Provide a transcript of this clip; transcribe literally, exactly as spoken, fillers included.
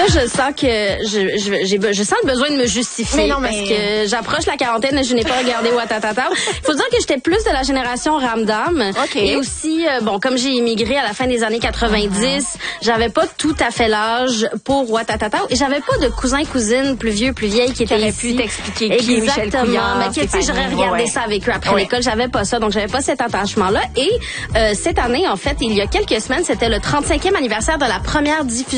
Là, je sens que je, je, j'ai, je sens le besoin de me justifier. Mais non, mais... Parce que j'approche la quarantaine et je n'ai pas regardé Ouattatata. Il faut dire que j'étais plus de la génération Ramdam. Okay. Et aussi, euh, bon, comme j'ai immigré à la fin des années quatre-vingt-dix, uh-huh. j'avais pas tout à fait l'âge pour Ouattatata. Et j'avais pas de cousins, cousines plus vieux, plus vieilles qui étaient qui ici. pu t'expliquer qui Exactement. Michel Couillard, mais qui, tu sais, j'aurais regardé ouais. ça avec eux après ouais. l'école. J'avais pas ça, donc j'avais pas cet attachement-là. Et euh, cette année, en fait, il y a quelques semaines, c'était le trente-cinquième anniversaire de la première diffusion